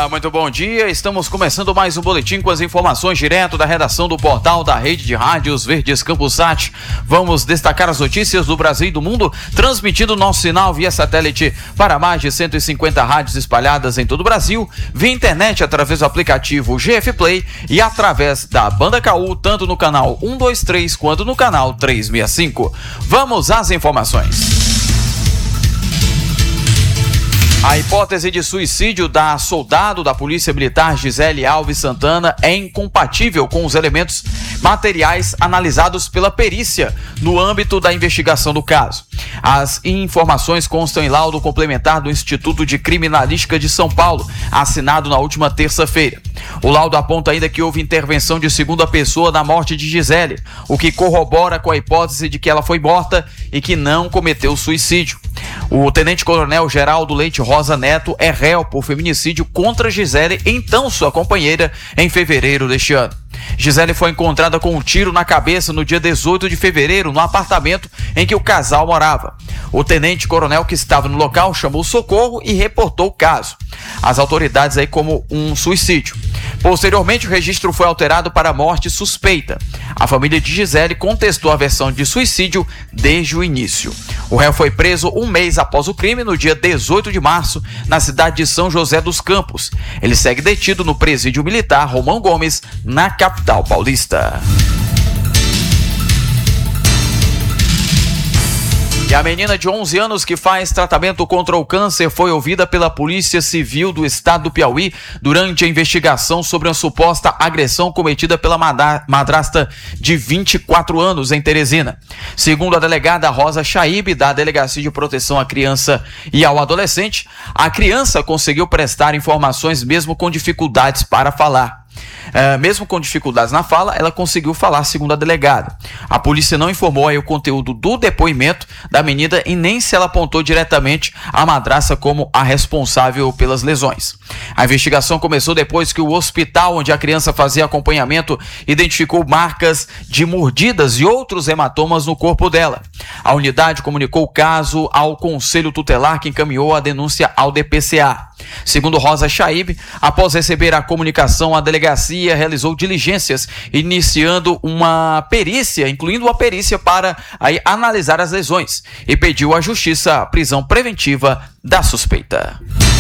Olá, muito bom dia. Estamos começando mais um boletim com as informações direto da redação do portal da Rede de Rádios Verdes Campusat. Vamos destacar as notícias do Brasil e do mundo, transmitindo nosso sinal via satélite para mais de 150 rádios espalhadas em todo o Brasil, via internet através do aplicativo GF Play e através da Banda KU, tanto no canal 123 quanto no canal 365. Vamos às informações. A hipótese de suicídio da soldado da Polícia Militar Gisele Alves Santana é incompatível com os elementos materiais analisados pela perícia no âmbito da investigação do caso. As informações constam em laudo complementar do Instituto de Criminalística de São Paulo, assinado na última terça-feira. O laudo aponta ainda que houve intervenção de segunda pessoa na morte de Gisele, o que corrobora com a hipótese de que ela foi morta e que não cometeu suicídio. O tenente-coronel Geraldo Leite Rosa Neto é réu por feminicídio contra Gisele, então sua companheira, em fevereiro deste ano. Gisele foi encontrada com um tiro na cabeça no dia 18 de fevereiro, no apartamento em que o casal morava. O tenente-coronel que estava no local chamou socorro e reportou o caso. As autoridades aí como um suicídio. Posteriormente, o registro foi alterado para morte suspeita. A família de Gisele contestou a versão de suicídio desde o início. O réu foi preso um mês após o crime, no dia 18 de março, na cidade de São José dos Campos. Ele segue detido no presídio militar Romão Gomes, na capital paulista. E a menina de 11 anos que faz tratamento contra o câncer foi ouvida pela Polícia Civil do Estado do Piauí durante a investigação sobre uma suposta agressão cometida pela madrasta de 24 anos em Teresina. Segundo a delegada Rosa Chaib, da Delegacia de Proteção à Criança e ao Adolescente, a criança conseguiu prestar informações mesmo com dificuldades para falar. Mesmo com dificuldades na fala, ela conseguiu falar, segundo a delegada. A polícia não informou aí o conteúdo do depoimento da menina e nem se ela apontou diretamente a madrasta como a responsável pelas lesões. A investigação começou depois que o hospital onde a criança fazia acompanhamento identificou marcas de mordidas e outros hematomas no corpo dela. A unidade comunicou o caso ao Conselho Tutelar, que encaminhou a denúncia ao DPCA. Segundo Rosa Chaib, após receber a comunicação, a delegacia realizou diligências, iniciando uma perícia, incluindo uma perícia para analisar as lesões, e pediu à Justiça a prisão preventiva da suspeita.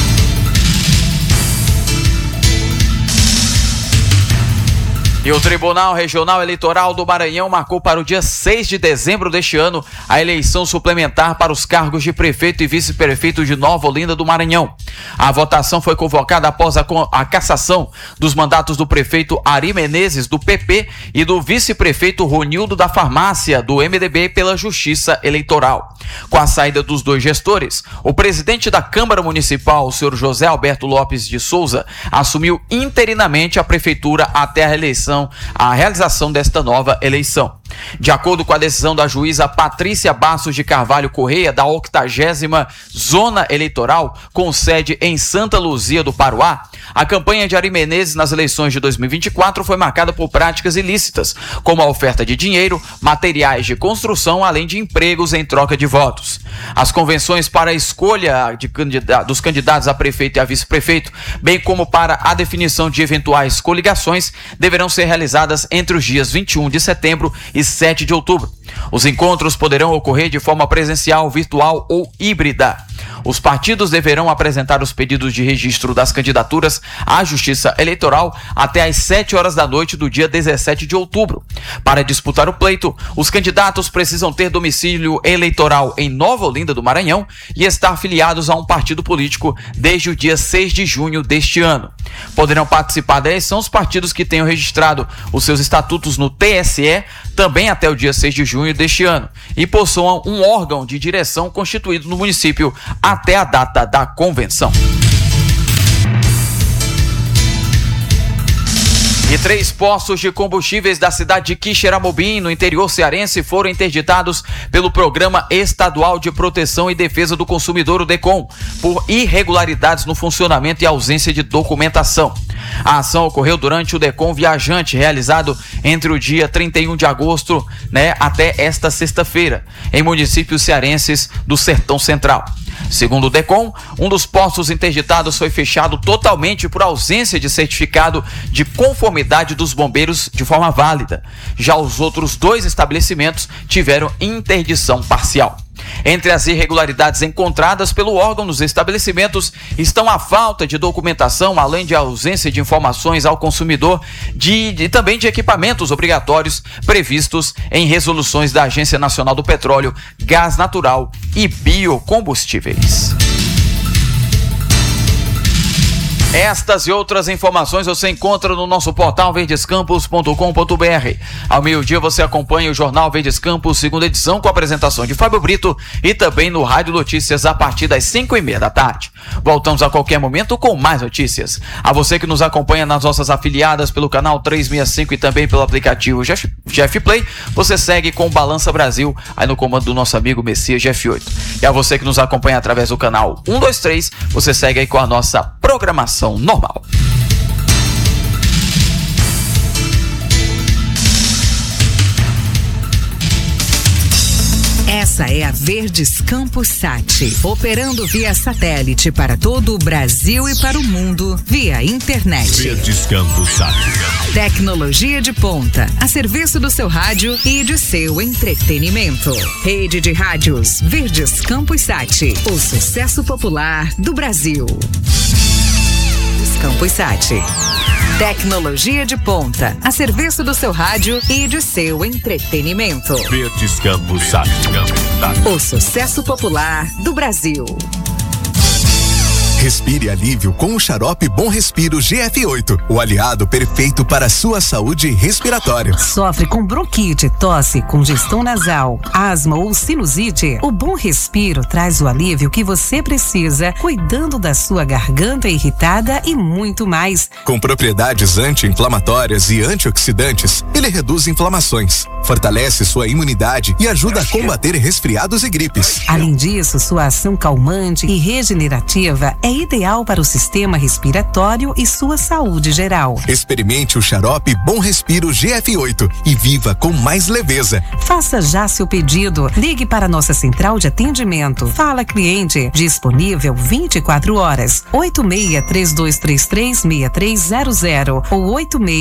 E o Tribunal Regional Eleitoral do Maranhão marcou para o dia 6 de dezembro deste ano a eleição suplementar para os cargos de prefeito e vice-prefeito de Nova Olinda do Maranhão. A votação foi convocada após a cassação dos mandatos do prefeito Ari Menezes, do PP, e do vice-prefeito Ronildo da Farmácia, do MDB, pela Justiça Eleitoral. Com a saída dos dois gestores, o presidente da Câmara Municipal, o senhor José Alberto Lopes de Souza, assumiu interinamente a prefeitura até a realização desta nova eleição. De acordo com a decisão da juíza Patrícia Bastos de Carvalho Correia, da 80ª Zona Eleitoral, com sede em Santa Luzia do Paruá, a campanha de Ari Menezes nas eleições de 2024 foi marcada por práticas ilícitas, como a oferta de dinheiro, materiais de construção, além de empregos em troca de votos. As convenções para a escolha dos candidatos a prefeito e a vice-prefeito, bem como para a definição de eventuais coligações, deverão ser realizadas entre os dias 21 de setembro e 7 de outubro. Os encontros poderão ocorrer de forma presencial, virtual ou híbrida. Os partidos deverão apresentar os pedidos de registro das candidaturas à Justiça Eleitoral até às 7 horas da noite do dia 17 de outubro. Para disputar o pleito, os candidatos precisam ter domicílio eleitoral em Nova Olinda do Maranhão e estar filiados a um partido político desde o dia 6 de junho deste ano. Poderão participar da eleição os partidos que tenham registrado os seus estatutos no TSE também até o dia 6 de junho deste ano e possuam um órgão de direção constituído no município até a data da convenção. E 3 postos de combustíveis da cidade de Quixeramobim, no interior cearense, foram interditados pelo Programa Estadual de Proteção e Defesa do Consumidor, o DECOM, por irregularidades no funcionamento e ausência de documentação. A ação ocorreu durante o DECOM Viajante, realizado entre o dia 31 de agosto, até esta sexta-feira, em municípios cearenses do Sertão Central. Segundo o DECOM, um dos postos interditados foi fechado totalmente por ausência de certificado de conformidade dos bombeiros de forma válida. Já os outros 2 estabelecimentos tiveram interdição parcial. Entre as irregularidades encontradas pelo órgão nos estabelecimentos estão a falta de documentação, além de ausência de informações ao consumidor e também de equipamentos obrigatórios previstos em resoluções da Agência Nacional do Petróleo, Gás Natural e Biocombustíveis. Estas e outras informações você encontra no nosso portal verdescampos.com.br. Ao meio-dia você acompanha o Jornal Verdes Campos, segunda edição, com a apresentação de Fábio Brito e também no Rádio Notícias a partir das 5:30 da tarde. Voltamos a qualquer momento com mais notícias. A você que nos acompanha nas nossas afiliadas pelo canal 365 e também pelo aplicativo GF Play, você segue com o Balança Brasil, aí no comando do nosso amigo Messias GF8. E a você que nos acompanha através do canal 123, você segue aí com a nossa programação normal. Essa é a Verdes Campos Sat, operando via satélite para todo o Brasil e para o mundo via internet. Verdes Campos Sat. Tecnologia de ponta, a serviço do seu rádio e de seu entretenimento. Rede de rádios Verdes Campos Sat, o sucesso popular do Brasil. Campos Sat. Tecnologia de ponta, a serviço do seu rádio e de seu entretenimento. Verdes Campos Sat. O sucesso popular do Brasil. Respire alívio com o xarope Bom Respiro GF8, o aliado perfeito para a sua saúde respiratória. Sofre com bronquite, tosse, congestão nasal, asma ou sinusite? O Bom Respiro traz o alívio que você precisa, cuidando da sua garganta irritada e muito mais. Com propriedades anti-inflamatórias e antioxidantes, ele reduz inflamações, fortalece sua imunidade e ajuda a combater resfriados e gripes. Além disso, sua ação calmante e regenerativa é ideal para o sistema respiratório e sua saúde geral. Experimente o xarope Bom Respiro GF8 e viva com mais leveza. Faça já seu pedido. Ligue para nossa central de atendimento. Fala Cliente, disponível 24 horas. 86-3233-6300 ou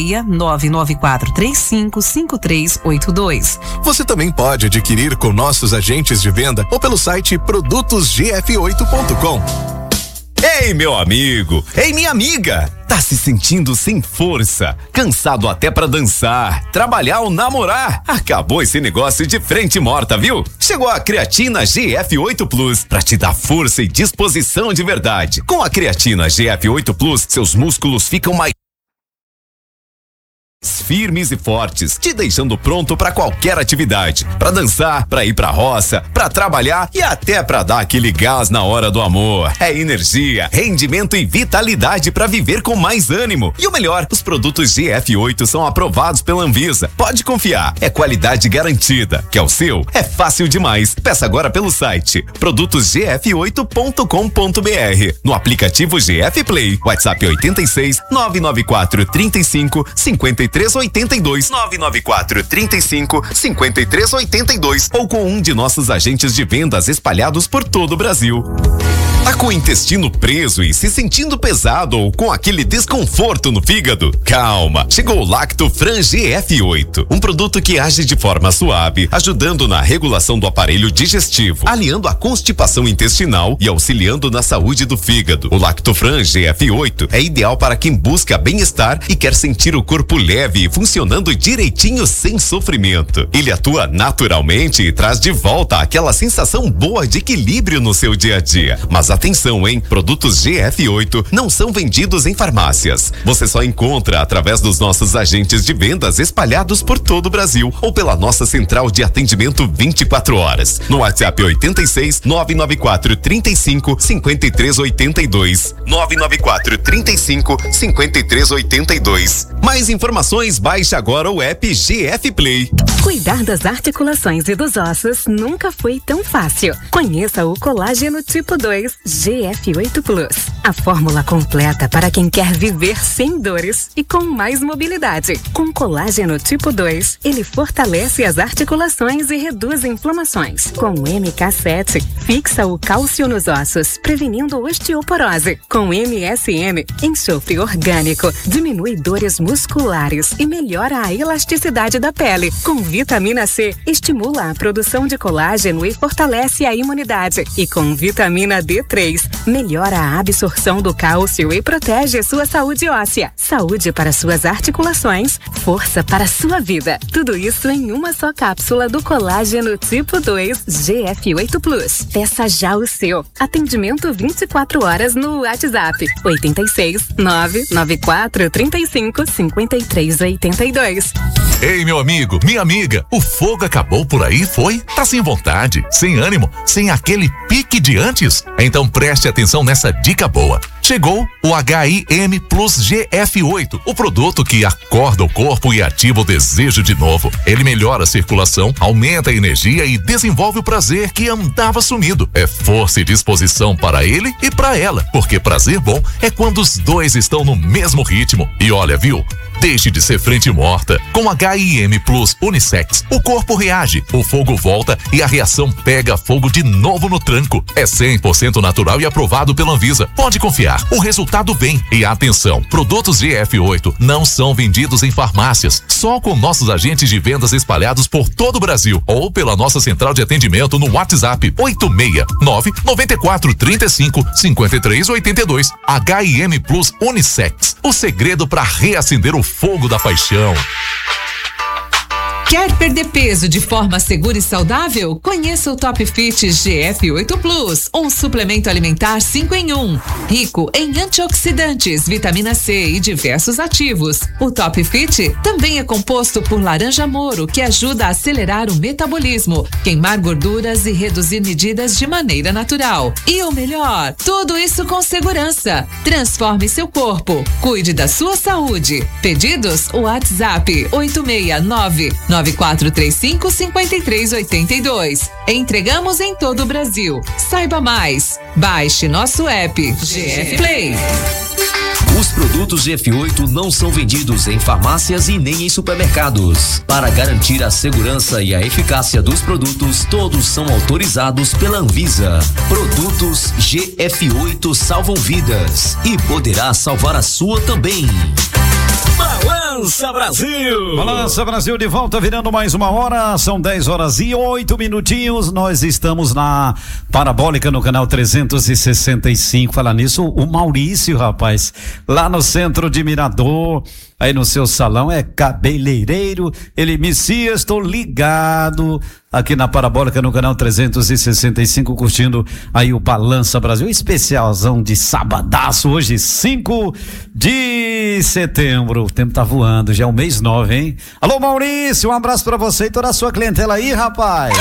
86-99435-5382. Você também pode adquirir com nossos agentes de venda ou pelo site produtosgf8.com. Ei, meu amigo! Ei, minha amiga! Tá se sentindo sem força, cansado até pra dançar, trabalhar ou namorar? Acabou esse negócio de frente morta, viu? Chegou a creatina GF8 Plus pra te dar força e disposição de verdade. Com a creatina GF8 Plus, seus músculos ficam mais firmes e fortes, te deixando pronto para qualquer atividade, para dançar, para ir pra roça, para trabalhar e até para dar aquele gás na hora do amor. É energia, rendimento e vitalidade para viver com mais ânimo. E o melhor, os produtos GF8 são aprovados pela Anvisa. Pode confiar, é qualidade garantida. Quer o seu? É fácil demais. Peça agora pelo site produtosgf8.com.br, no aplicativo GF Play, WhatsApp 86 994 35 53 5382 994 35 5382 ou com um de nossos agentes de vendas espalhados por todo o Brasil. Tá com o intestino preso e se sentindo pesado ou com aquele desconforto no fígado? Calma, chegou o Lactofran GF8, um produto que age de forma suave, ajudando na regulação do aparelho digestivo, aliando a constipação intestinal e auxiliando na saúde do fígado. O Lactofran GF8 é ideal para quem busca bem-estar e quer sentir o corpo leve e funcionando direitinho sem sofrimento. Ele atua naturalmente e traz de volta aquela sensação boa de equilíbrio no seu dia a dia. Mas atenção, hein? Produtos GF8 não são vendidos em farmácias. Você só encontra através dos nossos agentes de vendas espalhados por todo o Brasil ou pela nossa central de atendimento 24 horas. No WhatsApp 86 994 35 5382. 994 35 5382. Mais informações, baixe agora o app GF Play. Cuidar das articulações e dos ossos nunca foi tão fácil. Conheça o Colágeno Tipo 2 GF8 Plus. A fórmula completa para quem quer viver sem dores e com mais mobilidade. Com Colágeno Tipo 2, ele fortalece as articulações e reduz inflamações. Com o MK7, fixa o cálcio nos ossos, prevenindo osteoporose. Com MSM, enxofre orgânico, diminui dores musculares e melhora a elasticidade da pele. Com vitamina C, estimula a produção de colágeno e fortalece a imunidade. E com vitamina D3, melhora a absorção do cálcio e protege sua saúde óssea. Saúde para suas articulações, força para sua vida. Tudo isso em uma só cápsula do Colágeno Tipo 2 GF8 Plus. Peça já o seu. Atendimento 24 horas no WhatsApp 86 994 35 53 82. Ei, meu amigo, minha amiga, o fogo acabou por aí, foi? Tá sem vontade, sem ânimo, sem aquele pique de antes? Então preste atenção nessa dica boa. Chegou o HIM Plus GF8, o produto que acorda o corpo e ativa o desejo de novo. Ele melhora a circulação, aumenta a energia e desenvolve o prazer que andava sumido. É força e disposição para ele e para ela, porque prazer bom é quando os dois estão no mesmo ritmo. E olha, viu? Deixe de ser frente morta. Com HIM Plus Unissex, o corpo reage, o fogo volta e a reação pega fogo de novo no tranco. É 100% natural e aprovado pela Anvisa. Pode confiar, o resultado vem. E atenção, produtos GF8 não são vendidos em farmácias, só com nossos agentes de vendas espalhados por todo o Brasil ou pela nossa central de atendimento no WhatsApp 869 94 35 53 82. HIM Plus Unissex, o segredo para reacender o fogo da paixão. Quer perder peso de forma segura e saudável? Conheça o Top Fit GF8 Plus, um suplemento alimentar 5 em 1, rico em antioxidantes, vitamina C e diversos ativos. O Top Fit também é composto por laranja moro, que ajuda a acelerar o metabolismo, queimar gorduras e reduzir medidas de maneira natural. E o melhor, tudo isso com segurança. Transforme seu corpo, cuide da sua saúde. Pedidos? WhatsApp 869 9435 5382. Entregamos em todo o Brasil. Saiba mais. Baixe nosso app GF Play. Os produtos GF8 não são vendidos em farmácias e nem em supermercados. Para garantir a segurança e a eficácia dos produtos, todos são autorizados pela Anvisa. Produtos GF8 salvam vidas e poderá salvar a sua também. Balança Brasil! Balança Brasil de volta, virando mais uma hora, são 10 horas e 8 minutinhos, nós estamos na Parabólica no canal 365, falar nisso, o Maurício, rapaz, lá no centro de Mirador, aí no seu salão, é cabeleireiro, ele, Messias, tô ligado aqui na Parabólica no canal 365, curtindo aí o Balança Brasil, especialzão de sabadaço, hoje 5 de setembro, o tempo tá voando, já é um mês 9, hein? Alô, Maurício, um abraço pra você e toda a sua clientela aí, rapaz.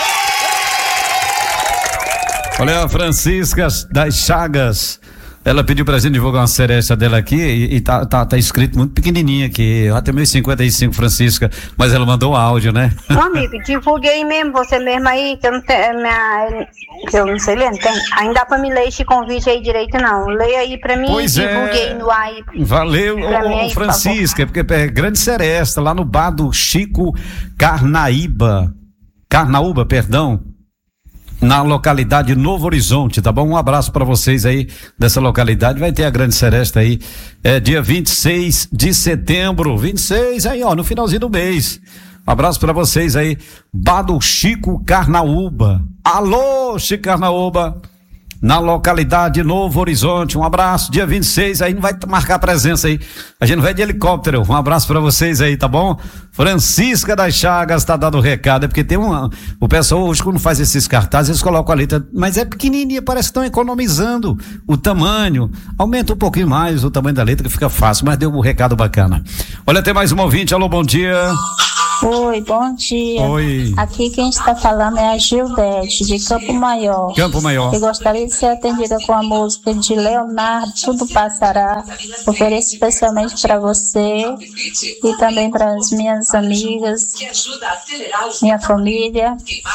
Olha, a Francisca das Chagas, ela pediu pra gente divulgar uma seresta dela aqui e tá escrito muito pequenininha aqui, até 1,55, Francisca, mas ela mandou um áudio, né? Ô, amigo, divulgue aí mesmo, você mesmo aí, que eu não tenho, que eu não sei ler, não tem, ainda dá pra me ler esse convite aí direito não, leia aí pra mim, pois divulgue aí no ar. Valeu, ô, Francisca, porque é grande seresta, lá no bar do Chico Carnaúba, perdão, na localidade Novo Horizonte, tá bom? Um abraço para vocês aí dessa localidade, vai ter a grande seresta aí, dia 26 de setembro, 26 aí, ó, no finalzinho do mês. Um abraço para vocês aí, bar do Chico Carnaúba. Alô, Chico Carnaúba, na localidade Novo Horizonte, um abraço, dia 26, aí não vai marcar presença aí, a gente vai de helicóptero, um abraço pra vocês aí, tá bom? Francisca das Chagas tá dando recado, é porque tem o pessoal hoje quando faz esses cartazes, eles colocam a letra, mas é pequenininha, parece que estão economizando o tamanho, aumenta um pouquinho mais o tamanho da letra que fica fácil, mas deu um recado bacana. Olha, tem mais um ouvinte, alô, bom dia. Oi, bom dia. Oi. Aqui quem está falando é a Gildete, de Campo Maior. Campo Maior. Eu gostaria de ser atendida com a música de Leonardo, Tudo Passará. Ofereço especialmente para você e também para as minhas amigas, minha família,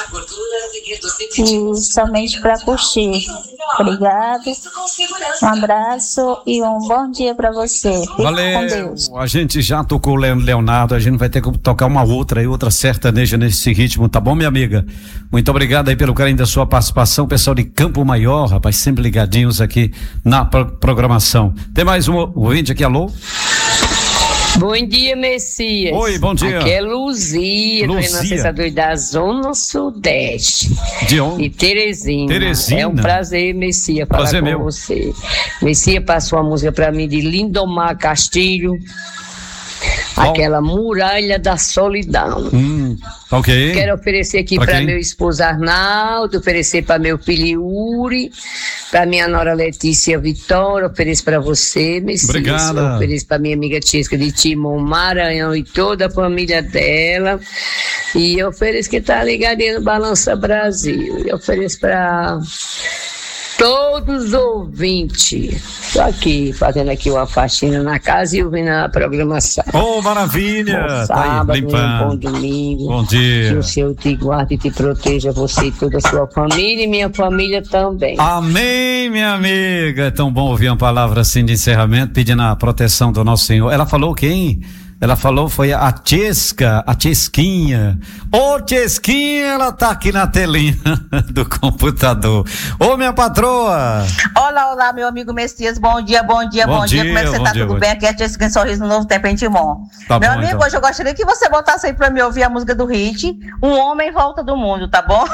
e somente para curtir. Obrigado, um abraço e um bom dia para você. Fique Valeu. com Deus. A gente já tocou o Leonardo, a gente vai ter que tocar uma outra sertaneja nesse ritmo, tá bom, minha amiga? Muito obrigado aí pelo carinho da sua participação, pessoal de Campo Maior, rapaz, sempre ligadinhos aqui na programação. Tem mais um ouvinte aqui, alô? Bom dia, Messias. Oi, bom dia. Aqui é Luzia, do Renascença da Zona Sudeste. De onde? De Teresina. Teresina. É um prazer, Messias, falar prazer com meu. você. Messias passou uma música pra mim de Lindomar Castilho. Aquela Muralha da Solidão. Ok. Quero oferecer aqui Okay. para meu esposo Arnaldo, oferecer para meu filho Yuri, para minha nora Letícia Vitória, ofereço para você, Messias. Obrigada. Ofereço para minha amiga Tisca de Timon Maranhão e toda a família dela. E eu ofereço que tá ligadinho no Balança Brasil. Eu ofereço para todos os ouvintes. Estou aqui fazendo aqui uma faxina na casa e ouvindo a programação. Oh, maravilha! Bom Tá aí, sábado, limpando. bom domingo. Bom dia. Que o Senhor te guarde e te proteja, você e toda a sua família e minha família também. Amém, minha amiga. É tão bom ouvir uma palavra assim de encerramento, pedindo a proteção do nosso Senhor. Ela falou quem? Ela falou foi a Tiesquinha. Ô, Tiesquinha, ela tá aqui na telinha do computador. Ô, minha patroa. Olá, meu amigo Messias, bom dia. Como é que você tá? Tudo bem? Aqui é a Tiesquinha Sorriso no Novo Tempo em Timon. Tá meu bom, amigo, então. hoje eu gostaria que você botasse aí pra me ouvir a música do Hit, Um Homem Volta do Mundo, tá bom?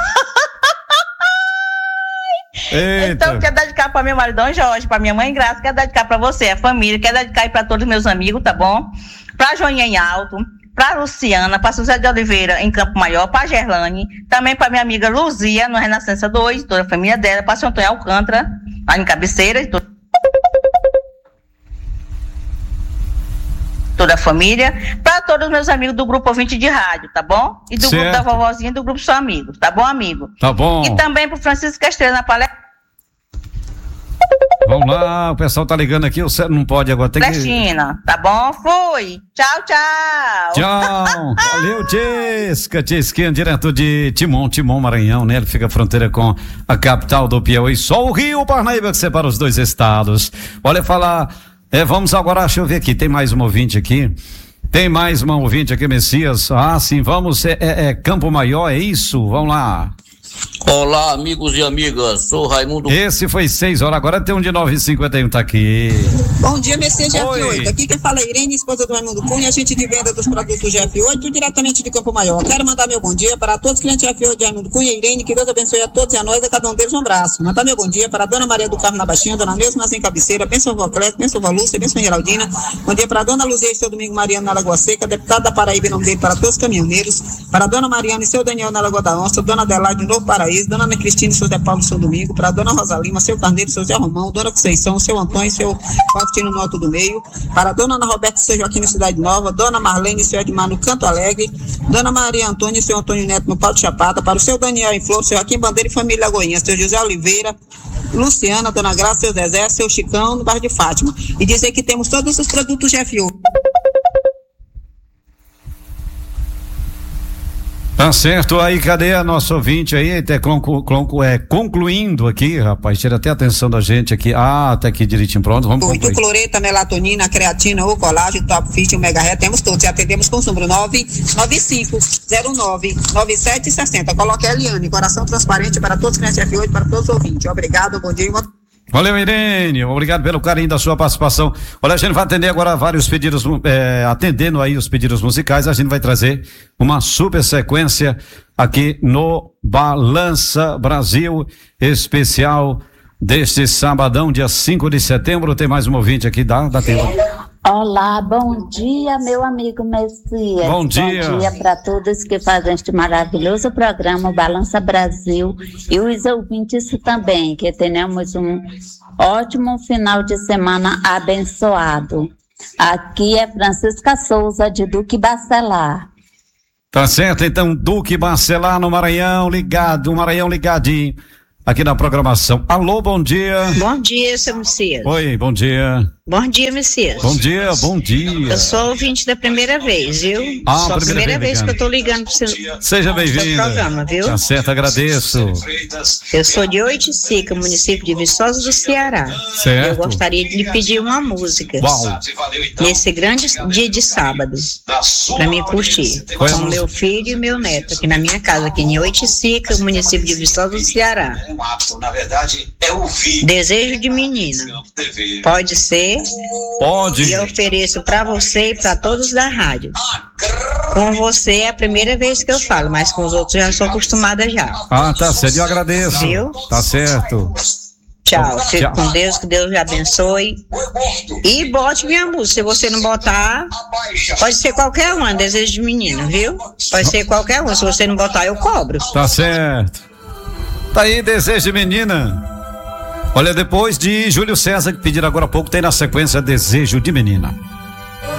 Eita. Então, quero dedicar pra meu maridão Jorge, pra minha mãe Graça, quero dedicar pra você, a família, quero dedicar aí pra todos os meus amigos, tá bom? Pra Joaninha em Alto, pra Luciana, pra José de Oliveira em Campo Maior, pra Gerlane, também pra minha amiga Luzia, no Renascença 2, toda a família dela, pra São Antônio Alcântara, lá em Cabeceira, e toda a família, para todos os meus amigos do grupo ouvinte de rádio, tá bom? E do grupo da vovozinha e do grupo Só Amigo, tá bom, amigo? Tá bom. E também pro Francisco Estrela na palestra. Vamos lá, o pessoal tá ligando aqui, o Célio não pode agora, tem que... Cristina, tá bom? Fui! Tchau! Tchau! Valeu, Tiesquinha, direto de Timon, Maranhão, né? Ele fica fronteira com a capital do Piauí, só o Rio Parnaíba que separa os dois estados. Olha, falar, vamos agora, deixa eu ver aqui, tem mais um ouvinte aqui, Messias, sim, vamos, Campo Maior, é isso? Vamos lá. Olá, amigos e amigas, sou Raimundo. Esse foi 6 horas, agora tem um de 9h51, tá aqui. Bom dia, Messias GF8. Aqui quem fala é Irene, esposa do Raimundo Cunha, agente de venda dos produtos GF8, diretamente de Campo Maior. Quero mandar meu bom dia para todos os clientes GF8 de Raimundo Cunha e Irene, que Deus abençoe a todos e a nós, a cada um deles um abraço. Mandar meu bom dia para a Dona Maria do Carmo na Baixinha, Dona Neuza nas em Cabeceira, benção Vó Clécio, benção Vó Lúcia, benção Geraldina. Bom dia para a Dona Luzia e seu Domingo Mariano na Lagoa Seca, deputada da Paraíba em nome dele para todos os caminhoneiros, para a Dona Mariana e seu Daniel na Lagoa da Onça, Dona Adelaide no Novo Paraíso, Dona Ana Cristina e seu Zé Paulo São Domingo, para a Dona Rosa Lima, seu Carneiro, seu Zé Romão, Dona Conceição, seu Antônio e seu Faustino no Alto do Meio, para a Dona Ana Roberta e seu Joaquim na Cidade Nova, Dona Marlene e seu Edmar no Canto Alegre, Dona Maria Antônia e seu Antônio Neto no Pau de Chapada, para o seu Daniel em Flor, seu Joaquim Bandeira e família Lagoinha, seu José Oliveira, Luciana, Dona Graça, seu Zezé, seu Chicão no bairro de Fátima, e dizer que temos todos os produtos GF8. Tá certo, aí cadê a nossa ouvinte aí, concluindo aqui, rapaz, tira até a atenção da gente aqui, tá aqui direitinho, pronto, vamos concluir. Cloreta, melatonina, creatina, o colágeno, top fit, o mega ré, temos todos, e atendemos com o número 995099760, coloque a Eliane, coração transparente para todos os clientes F8, para todos os ouvintes, obrigado, bom dia. Valeu, Irene, obrigado pelo carinho da sua participação. Olha, a gente vai atender agora vários pedidos, atendendo aí os pedidos musicais, a gente vai trazer uma super sequência aqui no Balança Brasil especial deste sabadão, dia 5 de setembro. Tem mais um ouvinte aqui, dá tempo. Olá, bom dia, meu amigo Messias. Bom dia. Bom dia para todos que fazem este maravilhoso programa Balança Brasil e os ouvintes também, que tenhamos um ótimo final de semana abençoado. Aqui é Francisca Souza, de Duque Bacelar. Tá certo, então, Duque Bacelar no Maranhão, ligado, Maranhão ligadinho aqui na programação. Alô, bom dia. Bom dia, seu Messias. Oi, bom dia. Bom dia, Messias. Bom dia, bom dia. Eu sou ouvinte da primeira vez, viu? Só a primeira vez que eu tô ligando pro seu Seja bem-vinda. programa, viu? Tá certo, agradeço. Eu sou de Oiticica, município de Viçosa do Ceará. Certo. Eu gostaria de lhe pedir uma música. Uau. Nesse grande dia de sábado, pra mim curtir. Qual é a Com música? meu filho e meu neto, aqui na minha casa, aqui em Oiticica, município de Viçosa do Ceará. Desejo de menina. Pode ser? Pode. E eu ofereço pra você e pra todos da rádio. Com você é a primeira vez que eu falo, mas com os outros já sou acostumada já. Ah, tá certo, eu agradeço. Viu? Tá certo. Tchau, fique Tchau. com Deus, que Deus lhe abençoe. E bote minha música. Se você não botar, pode ser qualquer uma, desejo de menino, viu? Pode ser qualquer uma. Se você não botar, eu cobro. Tá certo. Tá aí, desejo de menina. Olha, depois de Júlio César, que pediram agora há pouco, tem na sequência Desejo de Menina.